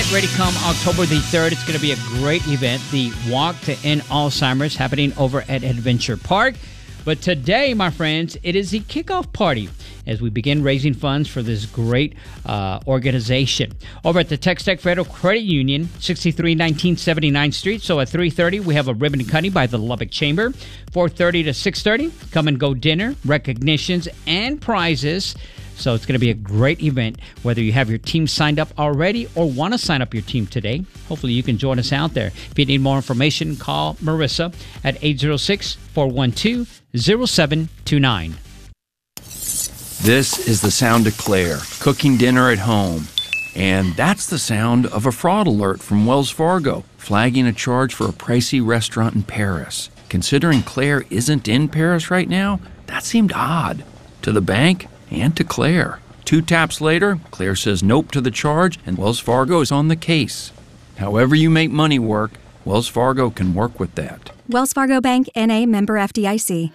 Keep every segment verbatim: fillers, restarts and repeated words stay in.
get ready come October the third. It's going to be a great event, the Walk to End Alzheimer's, happening over at Adventure Park. But today, my friends, it is the kickoff party as we begin raising funds for this great uh, organization. Over at the TexTech Federal Credit Union, sixty-three nineteen seventy-ninth Street. So at three thirty, we have a ribbon cutting by the Lubbock Chamber. four thirty to six thirty, come and go dinner, recognitions, and prizes. So it's going to be a great event, whether you have your team signed up already or want to sign up your team today. Hopefully you can join us out there. If you need more information, call Marissa at eight zero six, four one two, zero seven two nine. This is the sound of Claire, cooking dinner at home. And that's the sound of a fraud alert from Wells Fargo, flagging a charge for a pricey restaurant in Paris. Considering Claire isn't in Paris right now, that seemed odd. To the bank and to Claire. Two taps later, Claire says nope to the charge, and Wells Fargo is on the case. However you make money work, Wells Fargo can work with that. Wells Fargo Bank, N A, member F D I C.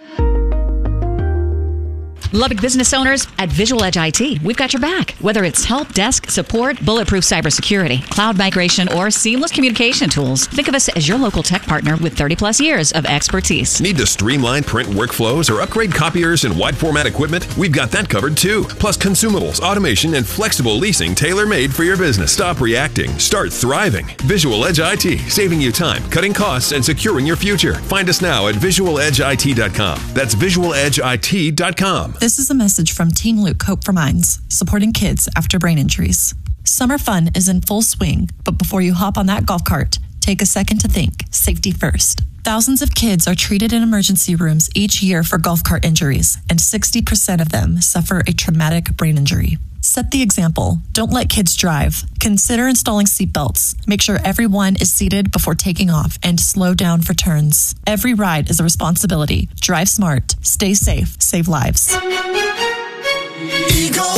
Lubbock business owners at Visual Edge I T, we've got your back. Whether it's help desk, support, bulletproof cybersecurity, cloud migration, or seamless communication tools, think of us as your local tech partner with thirty plus years of expertise. Need to streamline print workflows or upgrade copiers and wide format equipment? We've got that covered too. Plus consumables, automation, and flexible leasing tailor-made for your business. Stop reacting. Start thriving. Visual Edge I T, saving you time, cutting costs, and securing your future. Find us now at visual edge I T dot com. That's visual edge I T dot com. This is a message from Team Luke Hope for Minds, supporting kids after brain injuries. Summer fun is in full swing, but before you hop on that golf cart, take a second to think. Safety first. Thousands of kids are treated in emergency rooms each year for golf cart injuries, and sixty percent of them suffer a traumatic brain injury. Set the example. Don't let kids drive. Consider installing seatbelts. Make sure everyone is seated before taking off, and slow down for turns. Every ride is a responsibility. Drive smart. Stay safe. Save lives. Eagle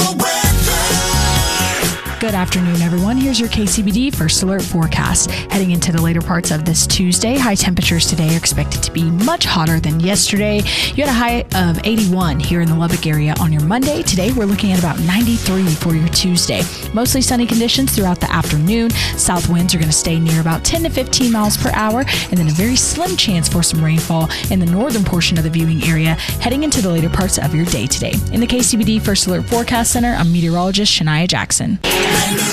Good afternoon, everyone. Here's your K C B D First Alert forecast. Heading into the later parts of this Tuesday, high temperatures today are expected to be much hotter than yesterday. You had a high of eighty-one here in the Lubbock area on your Monday. Today, we're looking at about ninety-three for your Tuesday. Mostly sunny conditions throughout the afternoon. South winds are going to stay near about ten to fifteen miles per hour, and then a very slim chance for some rainfall in the northern portion of the viewing area heading into the later parts of your day today. In the K C B D First Alert Forecast Center, I'm meteorologist Shania Jackson.